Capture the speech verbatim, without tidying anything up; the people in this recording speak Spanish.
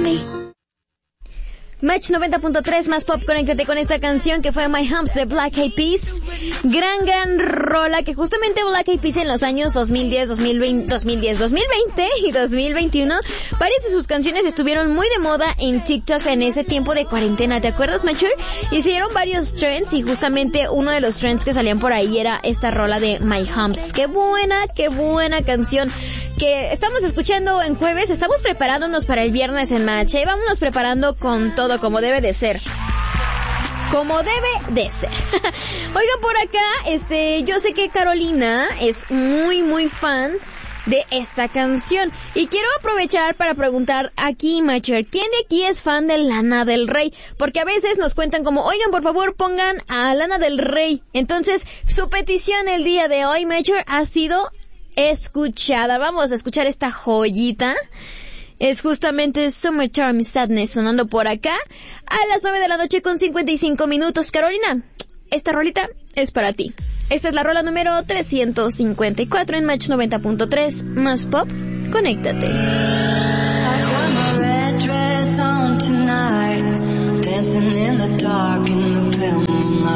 me. Match noventa punto tres más pop, conéctate con esta canción que fue My Humps de Black Eyed Peas. Gran, gran rola que justamente Black Eyed Peas en los años dos mil diez, dos mil veinte, dos mil diez, dos mil veinte y dos mil veintiuno, varias de sus canciones estuvieron muy de moda en TikTok en ese tiempo de cuarentena. ¿Te acuerdas, Mature? Hicieron varios trends y justamente uno de los trends que salían por ahí era esta rola de My Humps. Qué buena, qué buena canción que estamos escuchando en jueves. Estamos preparándonos para el viernes en Match, ¿eh? Vámonos preparando con todo como debe de ser. Como debe de ser. Oigan, por acá, este, yo sé que Carolina es muy, muy fan de esta canción. Y quiero aprovechar para preguntar aquí, Macher, ¿quién de aquí es fan de Lana del Rey? Porque a veces nos cuentan como, oigan, por favor, pongan a Lana del Rey. Entonces, su petición el día de hoy, Macher, ha sido escuchada. Vamos a escuchar esta joyita. Es justamente Summertime Sadness sonando por acá a las nueve de la noche con cincuenta y cinco minutos. Carolina, esta rolita es para ti. Esta es la rola número trescientos cincuenta y cuatro en Match noventa punto tres más pop. Conéctate.